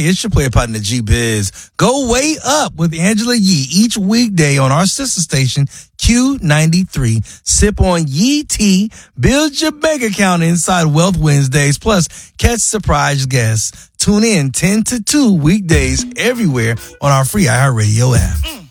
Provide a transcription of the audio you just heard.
it's your player partner, G-Biz. Go way up with Angela Yee each weekday on our sister station, Q93. Sip on Yee tea, build your bank account inside Wealth Wednesdays, plus catch surprise guests. Tune in 10 to 2 weekdays everywhere on our free iHeartRadio app.